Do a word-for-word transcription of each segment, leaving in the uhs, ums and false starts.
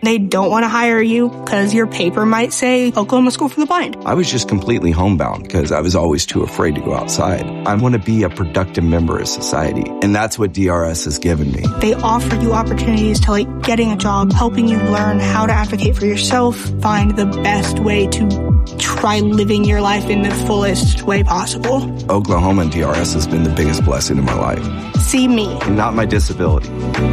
They don't want to hire you because your paper might say Oklahoma School for the Blind. I was just completely homebound because I was always too afraid to go outside. I want to be a productive member of society, and that's what D R S has given me. They offer you opportunities to like getting a job, helping you learn how to advocate for yourself, find the best way to try living your life in the fullest way possible. Oklahoma and D R S has been the biggest blessing in my life. See me. And not my disability.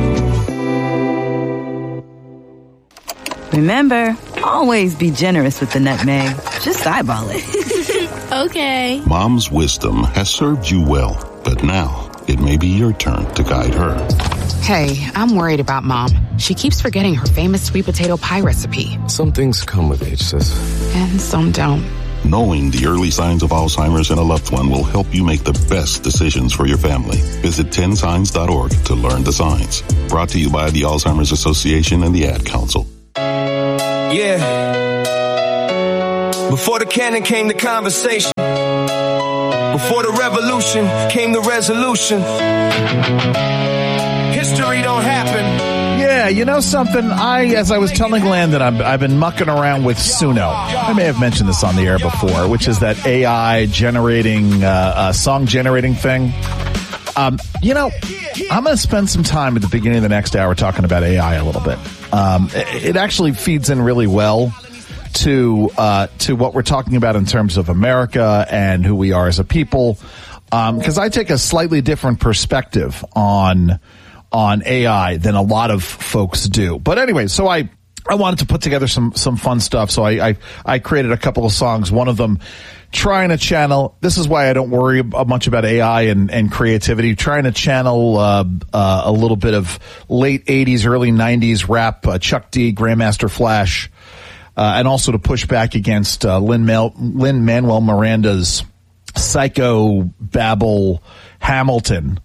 Remember, always be generous with the nutmeg. Just eyeball it. Okay. Mom's wisdom has served you well, but now it may be your turn to guide her. Hey, I'm worried about Mom. She keeps forgetting her famous sweet potato pie recipe. Some things come with age, sis. And some don't. Knowing the early signs of Alzheimer's in a loved one will help you make the best decisions for your family. Visit ten signs dot org to learn the signs. Brought to you by the Alzheimer's Association and the Ad Council. Yeah. Before the cannon came the conversation. Before the revolution came the resolution. History don't happen. Yeah, you know something? I, as I was telling Landon, I've, I've been mucking around with Suno. I may have mentioned this on the air before, which is that A I generating, uh, uh song generating thing. Um, you know, I'm going to spend some time at the beginning of the next hour talking about A I a little bit. Um, it, it actually feeds in really well to uh, to what we're talking about in terms of America and who we are as a people. Um, because I take a slightly different perspective on on A I than a lot of folks do. But anyway, so I. I wanted to put together some, some fun stuff, so I, I, I created a couple of songs. One of them, trying to channel, this is why I don't worry much about A I and, and creativity, trying to channel, uh, uh, a little bit of late eighties, early nineties rap, uh, Chuck D, Grandmaster Flash, uh, and also to push back against, uh, Lin-Manuel Miranda's psycho babble Hamilton.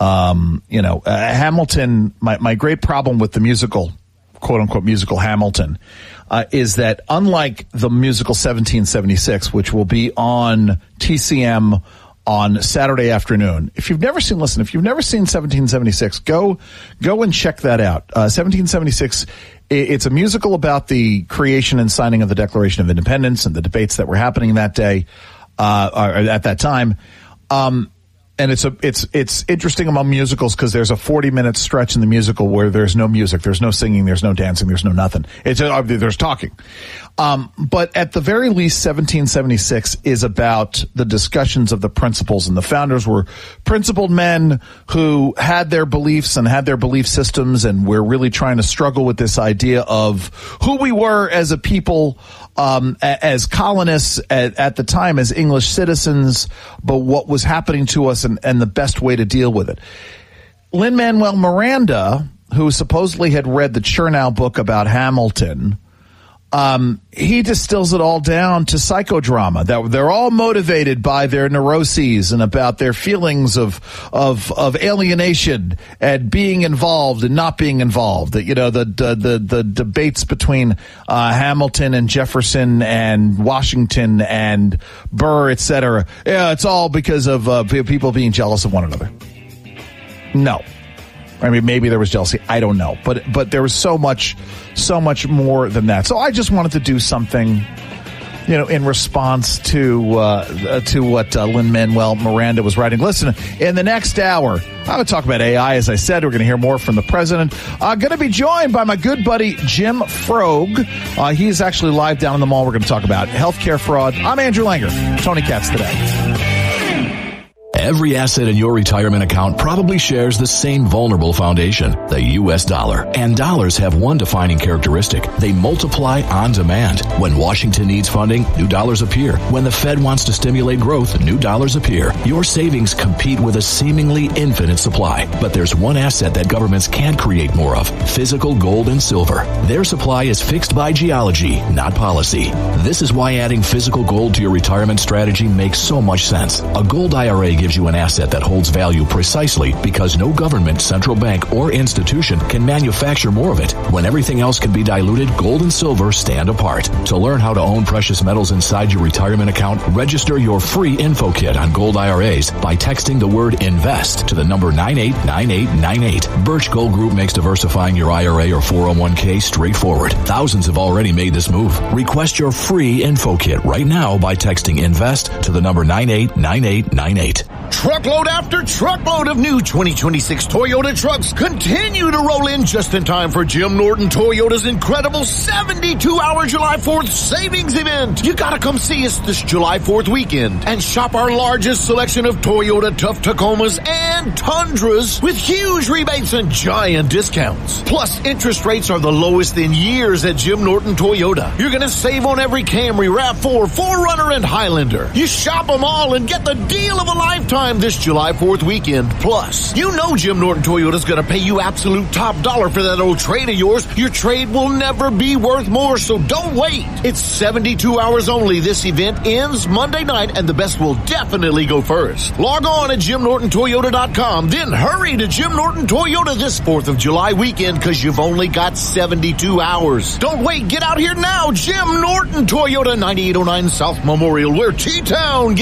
Um, you know, uh, Hamilton, my, my great problem with the musical, quote unquote musical Hamilton, uh, is that unlike the musical seventeen seventy-six, which will be on T C M on Saturday afternoon. If you've never seen, listen, if you've never seen seventeen seventy-six, go, go and check that out. Uh, seventeen seventy-six, it's a musical about the creation and signing of the Declaration of Independence and the debates that were happening that day, uh, or at that time. Um, And it's a, it's, it's interesting among musicals because there's a forty minute stretch in the musical where there's no music, there's no singing, there's no dancing, there's no nothing. It's, uh, there's talking. Um, but at the very least, seventeen seventy-six is about the discussions of the principles, and the founders were principled men who had their beliefs and had their belief systems, and we're really trying to struggle with this idea of who we were as a people, um, as colonists at, at the time, as English citizens, but what was happening to us and, and the best way to deal with it. Lin-Manuel Miranda, who supposedly had read the Chernow book about Hamilton, um, he distills it all down to psychodrama, that they're all motivated by their neuroses and about their feelings of, of, of alienation and being involved and not being involved. That, you know, the, the, the, the debates between, uh, Hamilton and Jefferson and Washington and Burr, et cetera. Yeah, it's all because of, uh, people being jealous of one another. No. I mean, maybe there was jealousy. I don't know. But but there was so much, so much more than that. So I just wanted to do something, you know, in response to uh, to what uh, Lin-Manuel Miranda was writing. Listen, in the next hour, I would talk about A I. As I said, we're going to hear more from the president. I'm going to be joined by my good buddy, Jim Frogue. Uh, he's actually live down in the mall. We're going to talk about healthcare fraud. I'm Andrew Langer. Tony Katz today. Every asset in your retirement account probably shares the same vulnerable foundation, the U S dollar. And dollars have one defining characteristic. They multiply on demand. When Washington needs funding, new dollars appear. When the Fed wants to stimulate growth, new dollars appear. Your savings compete with a seemingly infinite supply. But there's one asset that governments can't create more of: physical gold and silver. Their supply is fixed by geology, not policy. This is why adding physical gold to your retirement strategy makes so much sense. A gold I R A gives you an asset that holds value precisely because no government, central bank, or institution can manufacture more of it. When everything else can be diluted, gold and silver stand apart. To learn how to own precious metals inside your retirement account, register your free info kit on gold I R As by texting the word INVEST to the number nine eight nine eight nine eight. Birch Gold Group makes diversifying your I R A or four oh one k straightforward. Thousands have already made this move. Request your free info kit right now by texting INVEST to the number nine eight nine eight nine eight. Truckload after truckload of new twenty twenty-six Toyota trucks continue to roll in just in time for Jim Norton Toyota's incredible seventy-two hour July fourth savings event. You gotta come see us this July fourth weekend and shop our largest selection of Toyota Tough Tacomas and Tundras with huge rebates and giant discounts. Plus, interest rates are the lowest in years at Jim Norton Toyota. You're gonna save on every Camry, RAV four, four runner, and Highlander. You shop them all and get the deal of a lifetime this July fourth weekend. Plus, you know Jim Norton Toyota's gonna pay you absolute top dollar for that old trade of yours. Your trade will never be worth more, so don't wait. It's seventy-two hours only. This event ends Monday night, and the best will definitely go first. Log on at jim norton toyota dot com, then hurry to Jim Norton Toyota this fourth of July weekend because you've only got seventy-two hours. Don't wait. Get out here now. Jim Norton Toyota, ninety-eight oh nine South Memorial, where T-Town